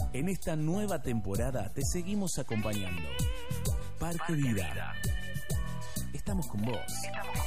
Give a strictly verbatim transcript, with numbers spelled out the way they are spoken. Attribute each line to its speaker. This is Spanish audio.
Speaker 1: En esta nueva temporada te seguimos acompañando. Parque Vida. Estamos con vos.